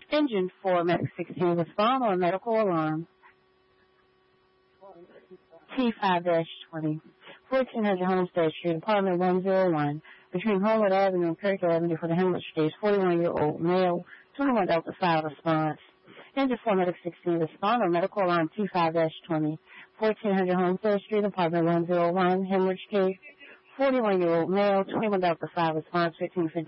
Engine 4, Medic 16, respond on medical alarm. T5-20, 1400 Homestead Street, apartment 101, between Homewood Avenue and Kirk Avenue for the Hemorrhage Stage, 41-year-old male, 21 Delta 5 response. Engine 4, Medic 16, respond on medical alarm T5-20, 1400 Homestead Street, apartment 101, Hemorrhage Case, 41-year-old male, 21 Delta 5 response, 1550.